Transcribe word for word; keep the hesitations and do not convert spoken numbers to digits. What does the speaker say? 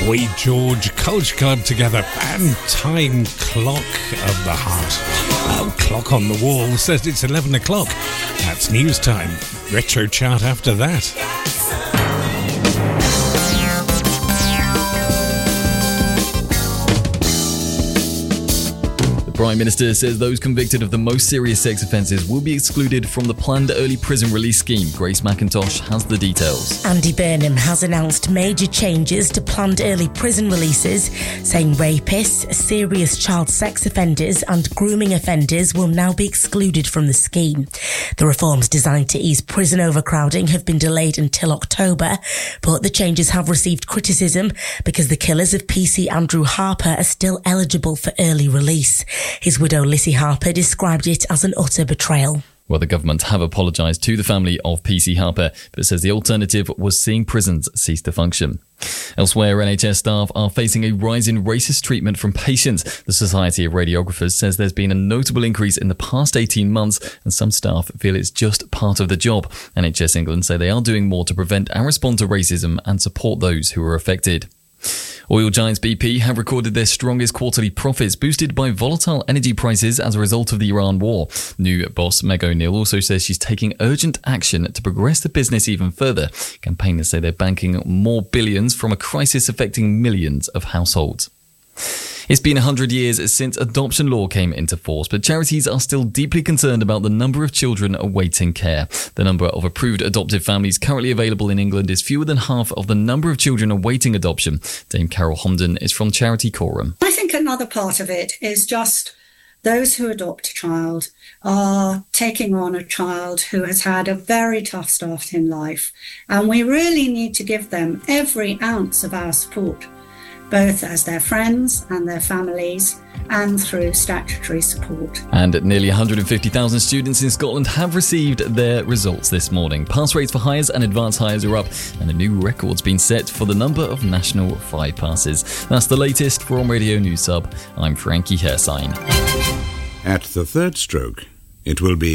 We George Culture Club together and Time Clock of the Heart. Oh, clock on the wall says it's eleven o'clock. That's news time. Retro chart after that. Prime Minister says those convicted of the most serious sex offences will be excluded from the planned early prison release scheme. Grace McIntosh has the details. Andy Burnham has announced major changes to planned early prison releases, saying rapists, serious child sex offenders and grooming offenders will now be excluded from the scheme. The reforms designed to ease prison overcrowding have been delayed until October, but the changes have received criticism because the killers of P C Andrew Harper are still eligible for early release. His widow Lissy Harper described it as an utter betrayal. Well, the government have apologised to the family of P C Harper, but says the alternative was seeing prisons cease to function. Elsewhere, N H S staff are facing a rise in racist treatment from patients. The Society of Radiographers says there's been a notable increase in the past eighteen months, and some staff feel it's just part of the job. N H S England say they are doing more to prevent and respond to racism and support those who are affected. Oil giants B P have recorded their strongest quarterly profits, boosted by volatile energy prices as a result of the Iran war. New boss Meg O'Neill also says she's taking urgent action to progress the business even further. Campaigners say they're banking more billions from a crisis affecting millions of households. It's been one hundred years since adoption law came into force, but charities are still deeply concerned about the number of children awaiting care. The number of approved adoptive families currently available in England is fewer than half of the number of children awaiting adoption. Dame Carol Homden is from Charity Quorum. I think another part of it is just those who adopt a child are taking on a child who has had a very tough start in life, and we really need to give them every ounce of our support, both as their friends and their families and through statutory support. And nearly one hundred fifty thousand students in Scotland have received their results this morning. Pass rates for Highers and Advanced Highers are up, and a new record's been set for the number of national five passes. That's the latest from Radio News Sub. I'm Frankie Hersign. At the third stroke, it will be